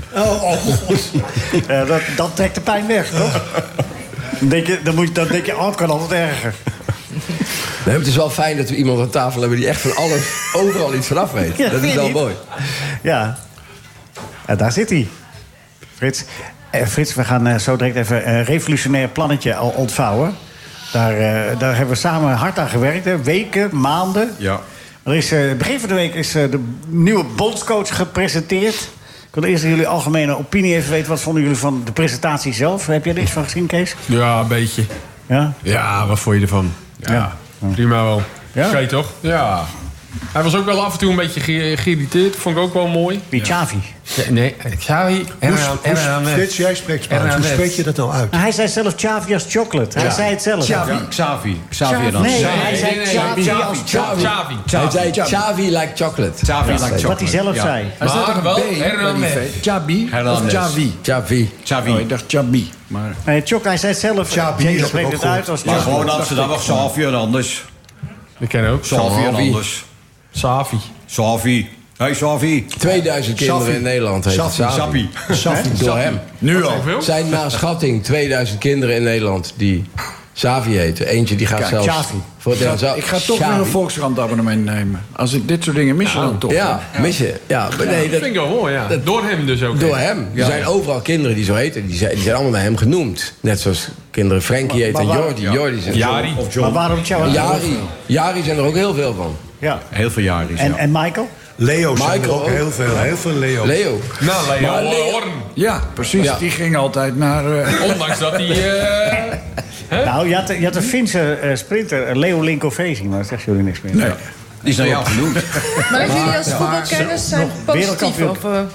Dat trekt de pijn weg, toch? Dan denk je, het kan altijd erger. Nee, het is wel fijn dat we iemand aan tafel hebben die echt van alles overal iets vanaf weet. Ja, dat is wel mooi. Ja, daar zit hij. Frits, we gaan zo direct even een revolutionair plannetje ontvouwen. Daar hebben we samen hard aan gewerkt. Hè. Weken, maanden. Ja. Begin van de week is de nieuwe bondscoach gepresenteerd. Ik wil eerst jullie algemene opinie even weten. Wat vonden jullie van de presentatie zelf? Heb jij er iets van gezien, Kees? Ja, een beetje. Ja? Ja, wat vond je ervan? Ja. Prima wel. Ja? Oké, toch? Ja. Hij was ook wel af en toe een beetje geïrriteerd. Vond ik ook wel mooi. Wie, Xavi? Nee, Xavi. Frits, jij spreekt Spaans. Hoe spreek je dat nou uit? Hij zei zelf Xavi als chocolate. Hij zei het zelf. Xavi dan. Nee, hij zei Xavi als chocolate. Hij zei Xavi like chocolate. Xavi like chocolate. Wat hij zelf zei. Maar wel Xabi of Xavi? Xavi. Oh, ik dacht Xabi. Nee, hij zei het zelf. Xavi spreekt het uit als chocolate. Maar gewoon Amsterdam of Xavi en anders. Ik ken ook. Xavi en anders. Xavi. Hey, Xavi. 2000 kinderen in Nederland heet Xavi. Door hem. Nu al. Zijn naar schatting 2000 kinderen in Nederland die Xavi heten. Eentje die gaat zelfs... Ik ga toch weer een Volkskrant-abonnement nemen. Als ik dit soort dingen mis, dan toch. Ja, mis je. Ja, maar nee, dat vind ik wel mooi, ja. Door hem dus ook. Door hem. Er zijn overal kinderen die zo heten. Die zijn allemaal naar hem genoemd. Net zoals kinderen Frankie heet en Jordi. Jari. Maar waarom Jari zijn er ook heel veel van. Ja. Heel veel Jari's. En Michael? Leo zijn er ook heel veel Leo. Leo. Nou, Leo Horn. Ja, precies. Ja. Die ging altijd naar... Ondanks dat hij... Nou, je had een Finse sprinter, Leo Linkovezing, maar dat zeggen jullie niks meer. Nee. Die is naar jou genoemd. Maar jullie als voetbalkenners zijn positief over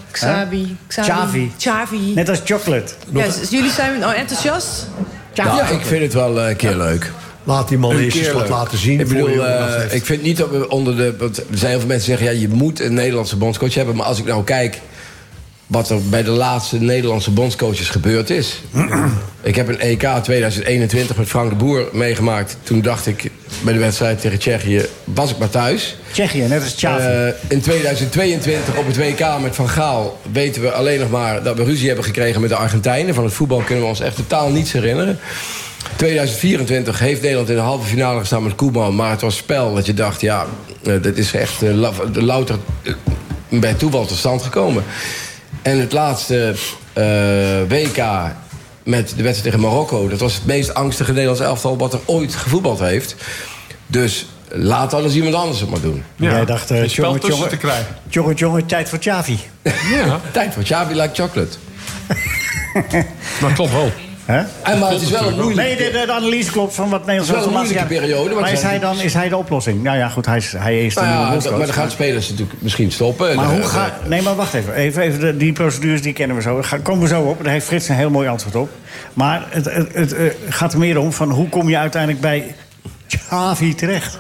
Xavi. Net als chocolate. Ja, jullie zijn enthousiast? Ja, ik vind het wel een keer leuk. Laat die man eens wat laten zien. Ik bedoel, ik vind niet dat we onder de... Want er zijn heel veel mensen die zeggen... ja, je moet een Nederlandse bondscoach hebben. Maar als ik nou kijk wat er bij de laatste Nederlandse bondscoaches gebeurd is. Ik heb een EK 2021 met Frank de Boer meegemaakt. Toen dacht ik, bij de wedstrijd tegen Tsjechië, was ik maar thuis. Tsjechië, net als Xavi. In 2022 op het WK met Van Gaal weten we alleen nog maar dat we ruzie hebben gekregen met de Argentijnen. Van het voetbal kunnen we ons echt totaal niets herinneren. 2024 heeft Nederland in de halve finale gestaan met Koeman. Maar het was spel dat je dacht, ja, dat is echt louter bij toeval tot stand gekomen. En het laatste WK met de wedstrijd tegen Marokko... dat was het meest angstige Nederlands elftal wat er ooit gevoetbald heeft. Dus laat alles iemand anders het maar doen. Ja. Jij dacht, jongen, tijd voor Xavi. Ja, tijd voor Xavi like chocolate. Maar klopt wel. Maar het is wel een moeilijke... Nee, de analyse klopt van wat Nederland... Het is wel een moeilijke periode. Maar is hij de oplossing? Nou ja, goed, hij is de nieuwe bondscoach. Maar dan gaan spelers natuurlijk misschien stoppen. Maar hoe gaat... Nee, maar wacht even. Even die procedures die kennen we zo. Daar komen we zo op. Daar heeft Frits een heel mooi antwoord op. Maar het gaat er meer om van hoe kom je uiteindelijk bij Xavi terecht?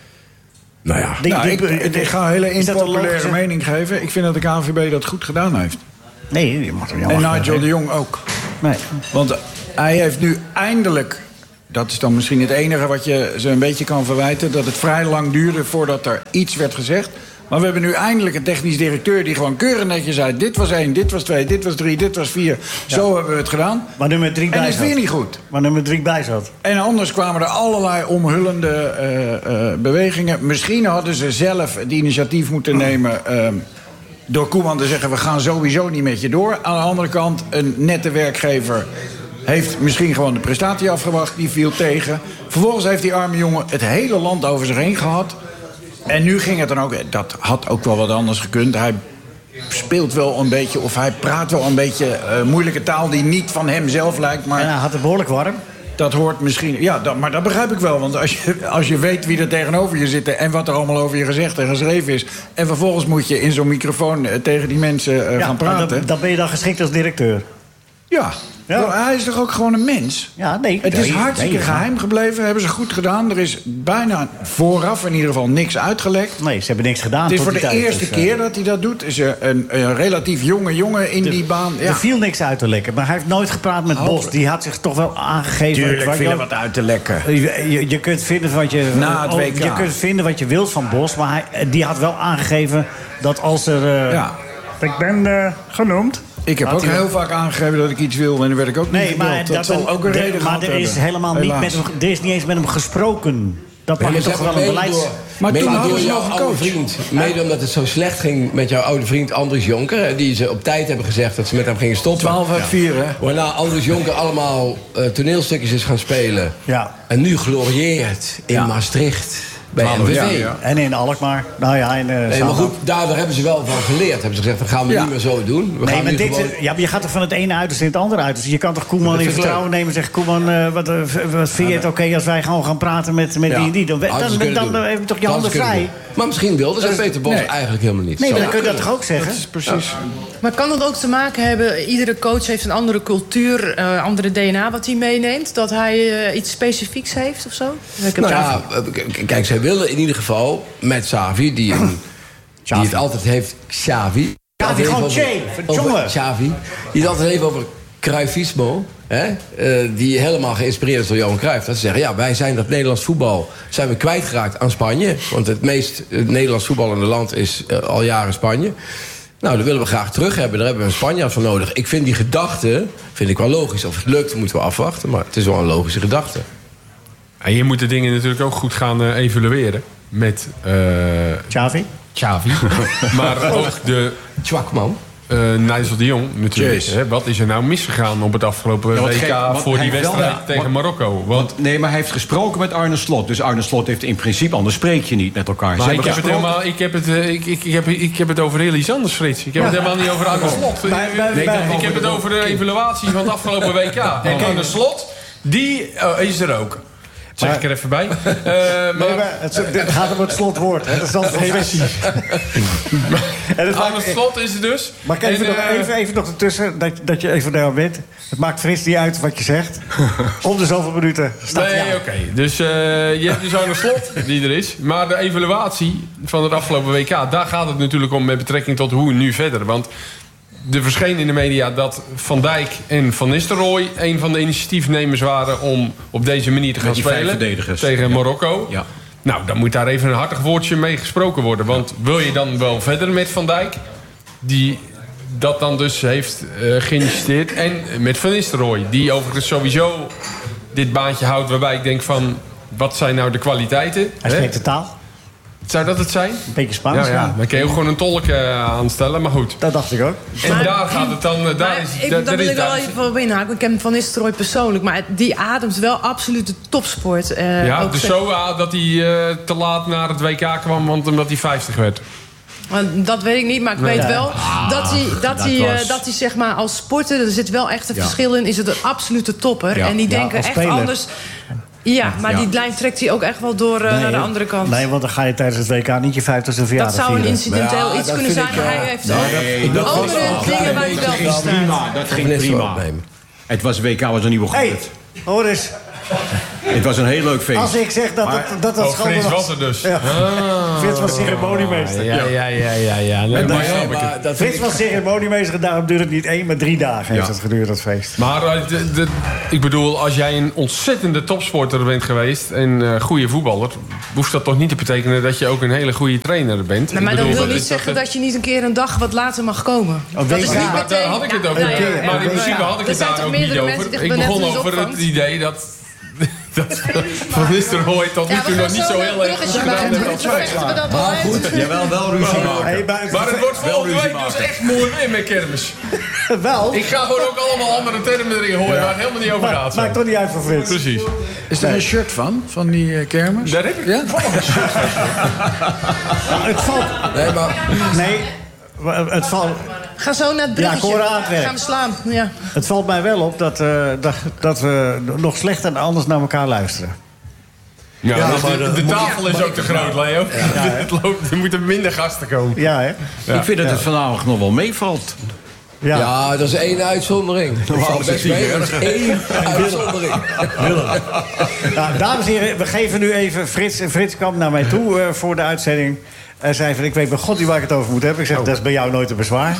Nou ja. Ik ga een hele impopulaire mening geven. Ik vind dat de KNVB dat goed gedaan heeft. Nee, je mag er niet en Nigel de Jong ook. Nee. Want hij heeft nu eindelijk... Dat is dan misschien het enige wat je ze een beetje kan verwijten... dat het vrij lang duurde voordat er iets werd gezegd. Maar we hebben nu eindelijk een technisch directeur... die gewoon keurig netjes zei... dit was 1, dit was 2, dit was 3, dit was 4. Ja. Zo hebben we het gedaan. Maar nummer 3 bij zat. En dat is weer niet goed. Maar nummer 3 bij zat. En anders kwamen er allerlei omhullende bewegingen. Misschien hadden ze zelf het initiatief moeten nemen... door Koeman te zeggen... we gaan sowieso niet met je door. Aan de andere kant, een nette werkgever... heeft misschien gewoon de prestatie afgewacht. Die viel tegen. Vervolgens heeft die arme jongen het hele land over zich heen gehad. En nu ging het dan ook... Dat had ook wel wat anders gekund. Hij speelt wel een beetje... of hij praat wel een beetje moeilijke taal... die niet van hem zelf lijkt. Maar en hij had het behoorlijk warm. Dat hoort misschien... Ja, maar dat begrijp ik wel. Want als je weet wie er tegenover je zit... en wat er allemaal over je gezegd en geschreven is... en vervolgens moet je in zo'n microfoon tegen die mensen gaan praten... Dan ben je dan geschikt als directeur. Ja. Hij is toch ook gewoon een mens? Ja, nee. Het is hartstikke geheim gebleven. Hebben ze goed gedaan. Er is bijna vooraf in ieder geval niks uitgelekt. Nee, ze hebben niks gedaan. Het is voor de eerste keer dat hij dat doet. Is er een relatief jonge jongen in die baan. Ja. Er viel niks uit te lekken. Maar hij heeft nooit gepraat met Bos. Die had zich toch wel aangegeven... Tuurlijk viel er wat uit te lekken. Je kunt vinden wat je... Na het WK. Je kunt vinden wat je wilt van Bos. Maar die had wel aangegeven dat als er... Ik ben genoemd... Ik heb ook heel vaak aangegeven dat ik iets wil en dan werd ik ook niet gewild. Maar dat zal ook een reden maar er is helemaal niet met hem, er is niet eens met hem gesproken. Dat mag toch wel een beleids... Maar toen hadden ze jouw oude vriend, mede omdat het zo slecht ging met jouw oude vriend Andries Jonker... die ze op tijd hebben gezegd dat ze met hem gingen stoppen. 12/4, hè? Waarna Andries Jonker allemaal toneelstukjes is gaan spelen. Ja. En nu glorieert in Maastricht... bij MVV. Ja. En in Alkmaar. Nou ja, nee, maar goed, daar hebben ze wel van geleerd. Hebben ze gezegd, dat gaan we niet meer zo doen. Maar je gaat toch van het ene uiterste in het andere uiterste. Je kan toch Koeman in vertrouwen nemen en zeggen... Koeman, wat vind je het oké als wij gewoon gaan praten met die en die? Dan heb je toch je handen vrij. Maar misschien wilde ze Peter Bos eigenlijk helemaal niet. Nee, maar dan kun je dat toch ook zeggen? Dat is precies. Maar kan dat ook te maken hebben... iedere coach heeft een andere cultuur, andere DNA wat hij meeneemt... dat hij iets specifieks heeft of zo? Kijk, zij willen in ieder geval met Xavi... die het altijd heeft... Xavi. Xavi, gewoon Xavi. Die het altijd heeft over Cruyffismo... die helemaal geïnspireerd is door Johan Cruijff. Dat ze zeggen, ja, wij zijn dat Nederlands voetbal... zijn we kwijtgeraakt aan Spanje. Want het Nederlands voetballende land is al jaren Spanje. Nou, dat willen we graag terug hebben. Daar hebben we een Spanjaard voor nodig. Ik vind die gedachte wel logisch. Of het lukt, moeten we afwachten. Maar het is wel een logische gedachte. En je moet de dingen natuurlijk ook goed gaan evalueren. Met... Xavi. Maar ook de... Chwakman. Nigel de Jong natuurlijk. Wat is er nou misgegaan op het afgelopen WK voor die wedstrijd tegen Marokko? Nee, maar hij heeft gesproken met Arne Slot. Dus Arne Slot heeft in principe, anders spreek je niet met elkaar. Maar ik heb het over heel iets anders, Frits. Ik heb het helemaal niet over Arne Slot. Ik heb het over de evaluatie van het afgelopen WK. En Arne Slot, die is er ook. Zeg ik er even bij. Het gaat om het slotwoord. Dat is dan professie. Aan het slot is het dus. Maar even nog ertussen, dat je even daar bent. Het maakt Frits niet uit wat je zegt. Om de zoveel minuten staat oké. Dus je hebt dus aan het slot die er is. Maar de evaluatie van het afgelopen WK... daar gaat het natuurlijk om met betrekking tot hoe nu verder. Want... er verscheen in de media dat Van Dijk en Van Nistelrooy... een van de initiatiefnemers waren om op deze manier te gaan spelen tegen Marokko. Ja. Nou, dan moet daar even een hartig woordje mee gesproken worden. Want wil je dan wel verder met Van Dijk... die dat dan dus heeft geïnitieerd... en met Van Nistelrooy, die overigens sowieso dit baantje houdt... waarbij ik denk van, wat zijn nou de kwaliteiten? Hij spreekt de taal. Zou dat het zijn? Een beetje Spaans, ja. Dan kun je ook gewoon een tolk aanstellen, maar goed. Dat dacht ik ook. En daar gaat het dan... Daar wil ik wel even op inhaken. Ik ken Van Nistelrooy persoonlijk, maar die ademt wel absoluut de topsport. Dus zo dat hij te laat naar het WK kwam, omdat hij 50 werd. Maar dat weet ik niet, maar ik weet wel dat hij zeg maar als sporter, er zit wel echt een verschil in, is het een absolute topper. Ja. En die denken echt speler. Anders. Ja, maar die lijn trekt hij ook echt wel door naar de andere kant. Nee, want dan ga je tijdens het WK niet je 50e verjaardag vieren. Dat zou een incidenteel iets kunnen zijn. Hij heeft andere dingen waar hij wel voor staat. Dat ging prima. Het was WK, was er niet gebeurd. Hey, hoor eens. Het was een heel leuk feest. Als ik zeg dat Frits was er dus. Ja. Frits was ceremoniemeester. Ja. Frits was ceremoniemeester en daarom duurde het niet 1, maar 3 dagen heeft het geduurd, dat feest. Maar ik bedoel, als jij een ontzettende topsporter bent geweest en een goede voetballer, hoeft dat toch niet te betekenen dat je ook een hele goede trainer bent? Maar dat wil niet zeggen dat je niet een keer een dag wat later mag komen. Dat is niet meteen. Daar had ik het ook over. Maar in principe had ik het daar ook niet over. Ik begon over het idee dat Van Nistelrooy tot nu toe nog niet zo heel erg gedaan heeft. Maar goed, jawel, wel ruzie maken. Maar het wordt volgende week dus echt mooi weer met kermis. Wel. Ik ga gewoon ook allemaal andere termen erin horen waar het helemaal niet over gaat. Maakt toch niet uit voor Frits. Precies. Is er een shirt van die kermis? Daar heb ik een shirt van. Het valt... Nee, het valt... Ga zo naar het bruggetje. Ja, gaan we slaan. Ja. Het valt mij wel op dat we nog slechter en anders naar elkaar luisteren. Ja, de tafel is ook te groot, Leo. Er moeten minder gasten komen. Ja, hè? Ja. Ik vind dat het vanavond nog wel meevalt. Ja, dat is 1 uitzondering. Dat valt best mee, dat is 1 uitzondering. Nou, dames en heren, we geven nu even Frits kwam naar mij toe voor de uitzending. Hij zei van, ik weet bij God niet waar ik het over moet hebben. Ik zeg, dat is bij jou nooit een bezwaar.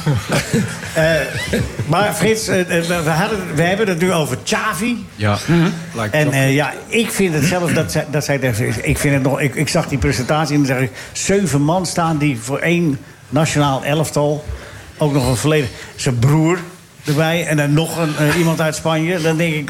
Maar Frits, we hebben het nu over Xavi. Ja. En ik vind het zelf, dat zei ik vind het nog... Ik zag die presentatie en dan zeg ik... 7 man staan die voor 1 nationaal elftal... ook nog een volledig... zijn broer erbij en dan nog iemand uit Spanje. Dan denk ik,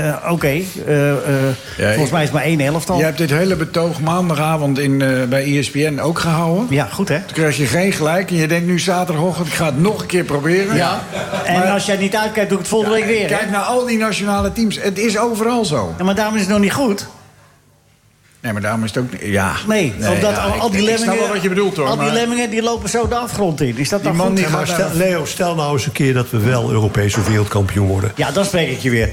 volgens mij is het maar 1 elftal. Je hebt dit hele betoog maandagavond bij ESPN ook gehouden. Ja, goed hè. Toen krijg je geen gelijk en je denkt nu zaterdagochtend, ik ga het nog een keer proberen. Ja. En als jij niet uitkijkt, doe ik het volgende week weer. Kijk naar al die nationale teams. Het is overal zo. Ja, maar daarom is het nog niet goed. Nee, maar daarom is het ook... Ja. Nee, omdat al die lemmingen... Ik snap wel wat je bedoelt, hoor. Al die lemmingen die lopen zo de afgrond in. Is dat dan goed? Nee, maar Leo, stel nou eens een keer dat we wel Europees of wereldkampioen worden. Ja, dan spreek ik je weer.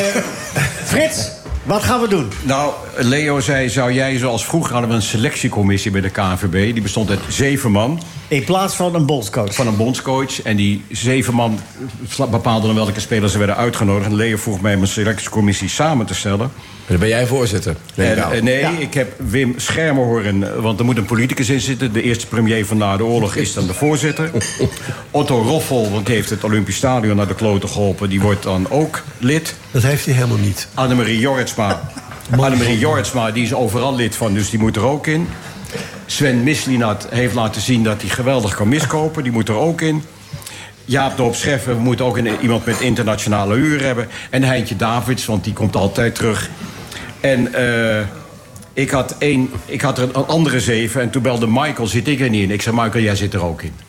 Frits, wat gaan we doen? Nou, Leo zei, zou jij zoals vroeger hadden we een selectiecommissie bij de KNVB. Die bestond uit 7 man. In plaats van een bondscoach. Van een bondscoach. En die 7 man bepaalden dan welke spelers er werden uitgenodigd. En Leo vroeg mij om een selectiecommissie samen te stellen. Dan ben jij voorzitter. Ik heb Wim Schermer horen, want er moet een politicus in zitten. De eerste premier van na de oorlog is dan de voorzitter. Otto Roffel, want die heeft het Olympisch Stadion naar de kloten geholpen. Die wordt dan ook lid. Dat heeft hij helemaal niet. Annemarie Jorritsma, die is overal lid van, dus die moet er ook in. Sven Mislinat heeft laten zien dat hij geweldig kan miskopen. Die moet er ook in. Jaap de Scheffer, we moeten ook iemand met internationale huur hebben. En Heintje Davids, want die komt altijd terug. En ik had er een andere 7 en toen belde Michael, zit ik er niet in? Ik zei, Michael, jij zit er ook in.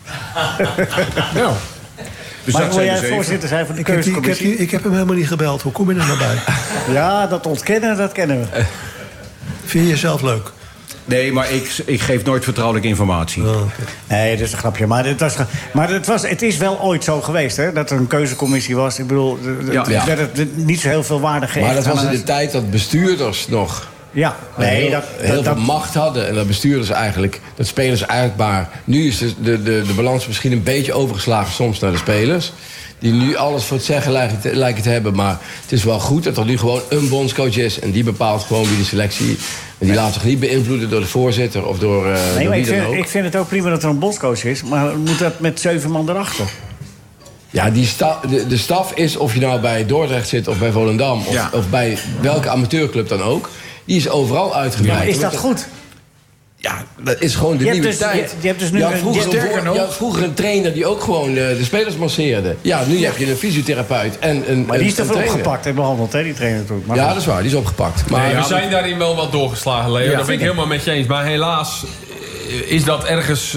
Ja. Dus maar wil jij voorzitter zijn van de keuzecommissie? Ik heb hem helemaal niet gebeld. Hoe kom je er nou bij? Ja, dat ontkennen, dat kennen we. Vind je jezelf leuk? Nee, maar ik geef nooit vertrouwelijke informatie. Oh, okay. Nee, dat is een grapje. Maar het is wel ooit zo geweest, hè? Dat er een keuzecommissie was. Ik bedoel, werd het niet zo heel veel waarde gegeven. Maar dat was in de tijd dat bestuurders nog... Ja, heel veel macht hadden. En dat bestuurders eigenlijk, dat spelers eigenlijk maar... Nu is de balans misschien een beetje overgeslagen soms naar de spelers. Die nu alles voor het zeggen lijken te hebben. Maar het is wel goed dat er nu gewoon een bondscoach is. En die bepaalt gewoon wie de selectie... En die laat zich niet beïnvloeden door de voorzitter of door wie dan ook. Ik vind het ook prima dat er een bondscoach is. Maar moet dat met 7 man erachter? Ja, de staf is, of je nou bij Dordrecht zit of bij Volendam... of bij welke amateurclub dan ook... die is overal uitgebreid. Ja, is dat goed? Ja, dat is gewoon de nieuwe tijd. Je hebt dus nu je had vroeger een trainer die ook gewoon de spelers masseerde. Ja, nu heb je een fysiotherapeut en maar die is toch wel opgepakt en behandeld, hè, die trainer toen. Maar dat is waar, die is opgepakt. Maar we zijn daarin wel wat doorgeslagen, Leo. Daar ben ik helemaal met je eens. Maar helaas is dat ergens...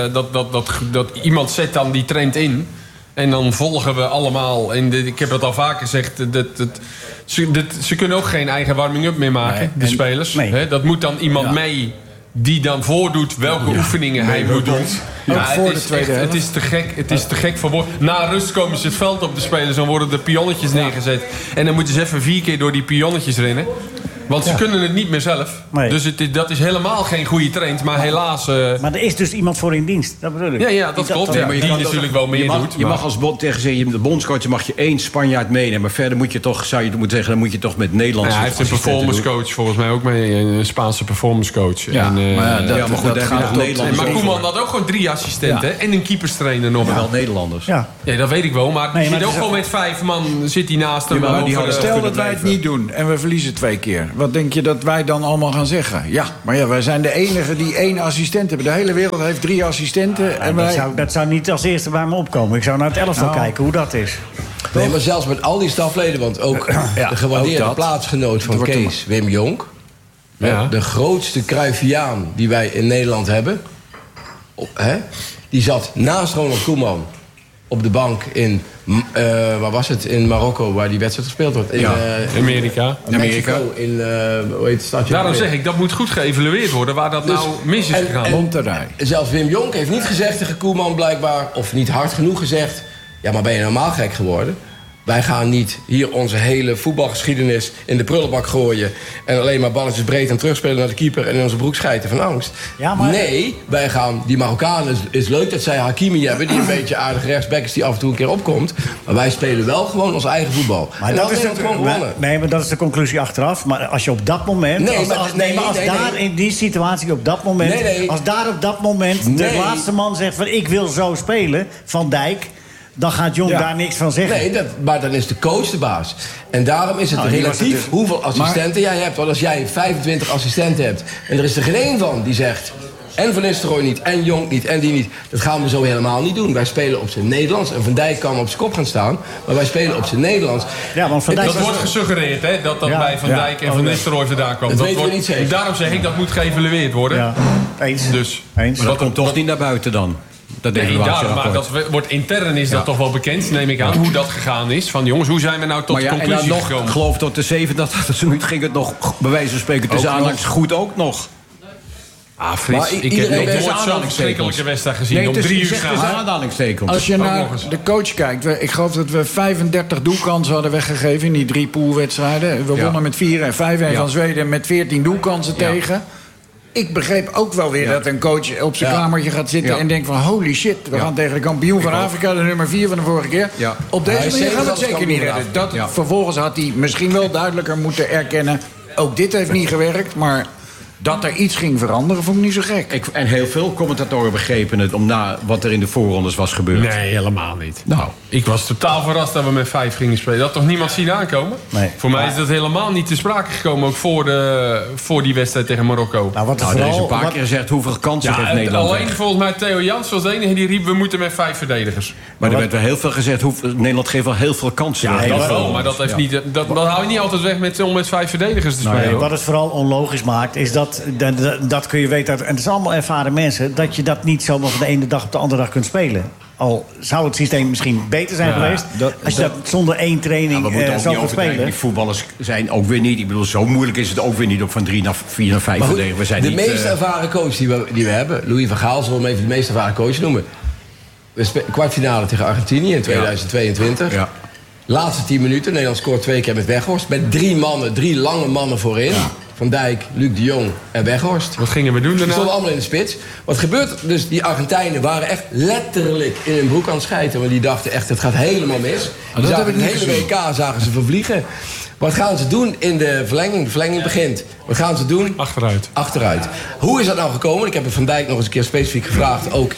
dat iemand zet dan die trend in... En dan volgen we allemaal. En ik heb het al vaker gezegd. Ze kunnen ook geen eigen warming-up meer maken, de spelers. Nee. Dat moet dan iemand mee die dan voordoet welke oefeningen hij moet doen. Ja, voor de tweede helft. Het is te gek voor woorden. Na rust komen ze het veld op de spelers, dan worden de pionnetjes neergezet. En dan moeten ze even 4 keer door die pionnetjes rennen. Want ze kunnen het niet meer zelf. Nee. Dus dat is helemaal geen goede trend. Maar helaas... Maar er is dus iemand voor in dienst. Dat bedoel ik. Ja, dat klopt. Ja, maar die natuurlijk wel meer doet. Je mag als tegen de bondscoach mag je 1 Spanjaard meenemen. Maar verder moet je toch, zou je moeten zeggen, dan moet je toch met Nederlandse hij heeft een performance coach volgens mij ook mee. Een Spaanse performance coach. Ja, maar goed, dat gaat Nederlanders. Maar Koeman had ook gewoon 3 assistenten. En een keeperstrainer nog. Maar wel Nederlanders. Ja, dat weet ik wel. Maar zit ook gewoon met 5 man zit hij naast hem. Stel dat wij het niet doen en we verliezen 2 keer. Wat denk je dat wij dan allemaal gaan zeggen? Ja, maar wij zijn de enige die 1 assistent hebben. De hele wereld heeft 3 assistenten. En dat zou niet als eerste bij me opkomen. Ik zou naar het elftal kijken hoe dat is. Nee, maar zelfs met al die stafleden, want ook de gewaardeerde plaatsgenoot van Kees, Wim Jonk, de grootste Cruyffiaan die wij in Nederland hebben, die zat naast Ronald Koeman op de bank in waar was het? In Marokko, waar die wedstrijd gespeeld wordt. In Amerika. Mexico, in hoe heet het stadje? Daarom zeg ik, dat moet goed geëvalueerd worden waar dat nou mis is gegaan. Monterrey. Zelfs Wim Jonk heeft niet gezegd tegen Koeman blijkbaar, of niet hard genoeg gezegd, ja, maar ben je normaal gek geworden? Wij gaan niet hier onze hele voetbalgeschiedenis in de prullenbak gooien en alleen maar balletjes breed en terugspelen naar de keeper en in onze broek schijten van angst. Ja, maar... Nee, wij gaan, die Marokkanen, is leuk dat zij Hakimi hebben, die een beetje aardige rechtsback is die af en toe een keer opkomt. Maar wij spelen wel gewoon ons eigen voetbal. Maar en dat is het gewoon gewonnen. Nee, maar dat is de conclusie achteraf. Maar als je op dat moment, als daar in die situatie op dat moment, als daar op dat moment de laatste man zegt van ik wil zo spelen, Van Dijk, dan gaat Jong daar niks van zeggen. Nee, maar dan is de coach de baas. En daarom is het relatief hoeveel assistenten jij hebt. Want als jij 25 assistenten hebt en er is er geen één van die zegt, en Van Nistelrooy niet, en Jong niet, en die niet, dat gaan we zo helemaal niet doen. Wij spelen op zijn Nederlands. En Van Dijk kan op zijn kop gaan staan, maar wij spelen op zijn Nederlands. Ja, want Van Dijk dat wordt gesuggereerd, hè, dat bij Van Dijk en Van Nistelrooy vandaan komt. Dat weten we niet zeker. Daarom zeg ik, dat moet geëvalueerd worden. Ja. Eens. Dus. Maar dat komt toch niet naar buiten dan? Maar dat wordt intern is dat toch wel bekend, neem ik aan, hoe dat gegaan is. Van jongens, hoe zijn we nou tot de conclusie gekomen? Ik geloof tot de 87e minuut ging het nog, bij wijze van spreken, tussen aanhalingstekens goed ook nog. Ah, Frits, ik heb nog nooit zo'n verschrikkelijke wedstrijd gezien. Om 3 uur gaan. Als je naar de coach kijkt, ik geloof dat we 35 doelkansen hadden weggegeven in die 3 poolwedstrijden. We wonnen met 4-5 en van Zweden met 14 doelkansen tegen. Ik begreep ook wel weer dat een coach op zijn kamertje gaat zitten en denkt van holy shit, we gaan tegen de kampioen van Afrika, de nummer 4 van de vorige keer. Ja. Op deze manier gaan we het zeker niet redden. Vervolgens had hij misschien wel duidelijker moeten erkennen, ook dit heeft niet gewerkt, maar dat er iets ging veranderen, vond ik niet zo gek. En heel veel commentatoren begrepen het om na wat er in de voorrondes was gebeurd. Nee, helemaal niet. Nou, ik was totaal verrast dat we met 5 gingen spelen. Dat had toch niemand zien aankomen? Nee. Voor mij is dat helemaal niet te sprake gekomen, ook voor die wedstrijd tegen Marokko. Er is een paar keer gezegd hoeveel kansen heeft Nederland. Alleen volgens mij Theo Jans was de enige die riep, we moeten met 5 verdedigers. Maar er werd wel heel veel gezegd, Nederland geeft wel heel veel kansen. Ja, dat wel, maar dat heeft niet, dat hou je niet altijd weg om met 5 verdedigers te spelen. Wat het vooral onlogisch maakt, is dat kun je weten, en het is allemaal ervaren mensen, dat je dat niet zomaar van de ene dag op de andere dag kunt spelen. Al zou het systeem misschien beter zijn geweest, als je dat zonder 1 training zo kunt spelen. Die voetballers zijn ook weer niet, ik bedoel, zo moeilijk is het ook weer niet om van 3 naar 4 naar 5 verdedigen. We zijn de meest ervaren coach die we hebben, Louis van Gaal, zullen we hem even de meest ervaren coach noemen. Kwartfinale tegen Argentinië in 2022. Ja. Laatste 10 minuten, Nederland scoort 2 keer met Weghorst. Met 3 lange mannen voorin. Ja. Van Dijk, Luc de Jong en Weghorst. Wat gingen we doen daarna? Die stonden allemaal in de spits. Wat gebeurt? Dus die Argentijnen waren echt letterlijk in hun broek aan het schijten. Want die dachten echt, het gaat helemaal mis. Die zagen de hele WK zagen ze vervliegen. Wat gaan ze doen in de verlenging? De verlenging begint. Wat gaan ze doen? Achteruit. Hoe is dat nou gekomen? Ik heb Van Dijk nog eens een keer specifiek gevraagd. Ook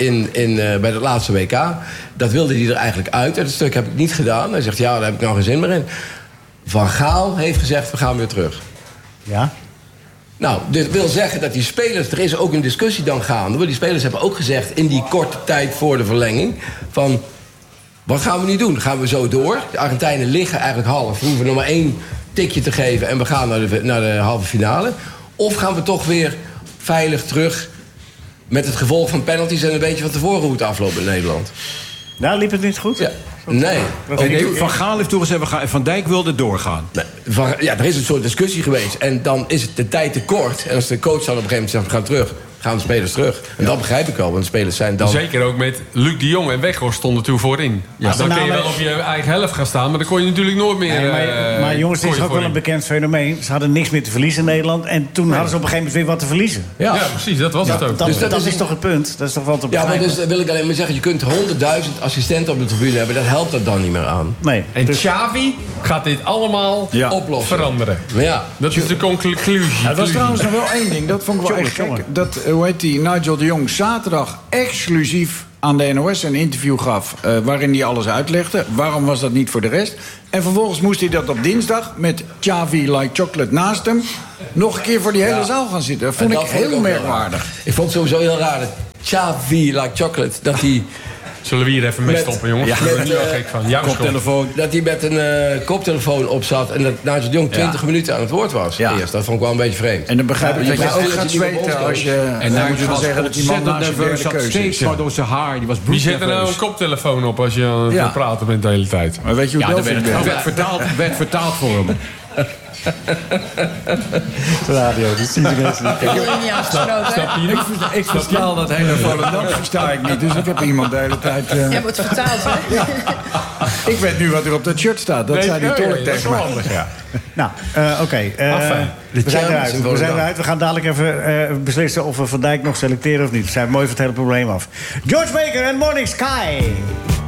bij het laatste WK. Dat wilde hij er eigenlijk uit. Dat stuk heb ik niet gedaan. Hij zegt, ja, daar heb ik nou geen zin meer in. Van Gaal heeft gezegd, we gaan weer terug. Ja? Nou, dit wil zeggen dat die spelers, er is ook een discussie dan gaande. Die spelers hebben ook gezegd in die korte tijd voor de verlenging van, wat gaan we nu doen? Gaan we zo door? De Argentijnen liggen eigenlijk half. We hoeven nog maar 1 tikje te geven en we gaan naar de halve finale. Of gaan we toch weer veilig terug met het gevolg van penalties en een beetje van tevoren hoe het afloopt in Nederland? Nou, liep het niet goed? Ja. Nee. Van Gaal heeft toegezegd, Van Dijk wilde doorgaan. Nee, er is een soort discussie geweest. En dan is het de tijd te kort. En als de coach dan op een gegeven moment zegt, we gaan terug. Gaan de spelers terug. En dat begrijp ik wel, want de spelers zijn dan... Zeker ook met Luc de Jong en Weghorst stonden toen voorin. Ja. Dan kun je wel op je eigen helft gaan staan, maar dan kon je natuurlijk nooit meer... maar jongens, het is ook wel een bekend fenomeen. Ze hadden niks meer te verliezen in Nederland. En toen hadden ze op een gegeven moment weer wat te verliezen. Ja, precies, dat was het ook. Dat is toch het punt? Dat is toch wel te begrijpen? Ja, maar dus wil ik alleen maar zeggen, je kunt 100.000 assistenten op de tribune hebben. Dat helpt er dan niet meer aan. Nee. En Xavi gaat dit allemaal oplossen. Veranderen. Ja. Dat is de conclusie. Er was trouwens nog wel één ding, dat vond ik wel echt gek. Dat, hoe heet die, Nigel de Jong zaterdag exclusief aan de NOS een interview gaf... waarin hij alles uitlegde. Waarom was dat niet voor de rest? En vervolgens moest hij dat op dinsdag met Xavi Like Chocolate naast hem... nog een keer voor die hele zaal gaan zitten. Dat vond ik heel merkwaardig. Ik vond het sowieso heel raar dat Xavi Like Chocolate... dat hij... Zullen we hier even mee stoppen, jongens? Ja, ik ben er nu al gek van. Koptelefoon. Dat hij met een koptelefoon op zat... en dat Nigel de Jong 20 minuten aan het woord was. Ja. Eerst. Dat vond ik wel een beetje vreemd. En dan begrijp ik dat je ook gaat zweten als je... En dan moet je wel zeggen dat die man naast je derde keuze is. Door zijn haar, die was Wie zet er nou een koptelefoon op als je aan het praten bent de hele tijd? Maar weet je hoe dat werd vertaald voor hem. Radio, dat zien ze mensen niet. Ik heb je niet afgesproken. Ik vertaal dat hele Volendam versta ik niet. Dus ik heb iemand de hele tijd... Jij wordt vertaald, hè? Ja. Ik weet nu wat er op dat shirt staat. Dat zei die tolk tegen mij. Nou, oké. We zijn eruit. We gaan dadelijk even beslissen of we Van Dijk nog selecteren of niet. We zijn mooi van het hele probleem af. George Baker en Morning Sky.